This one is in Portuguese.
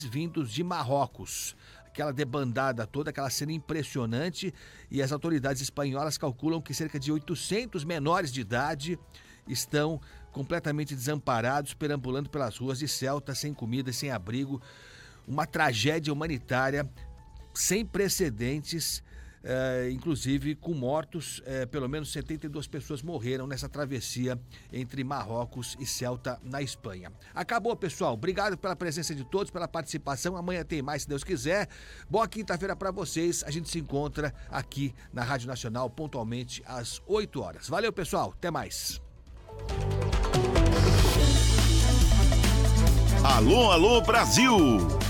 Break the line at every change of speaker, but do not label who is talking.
vindos de Marrocos. Aquela debandada toda, aquela cena impressionante, e as autoridades espanholas calculam que cerca de 800 menores de idade estão completamente desamparados, perambulando pelas ruas de Ceuta, sem comida, sem abrigo. Uma tragédia humanitária sem precedentes, inclusive com mortos. Pelo menos 72 pessoas morreram nessa travessia entre Marrocos e Ceuta, na Espanha. Acabou, pessoal. Obrigado pela presença de todos, pela participação. Amanhã tem mais, se Deus quiser. Boa quinta-feira para vocês. A gente se encontra aqui na Rádio Nacional pontualmente às 8 horas. Valeu, pessoal. Até mais.
Alô, alô, Brasil!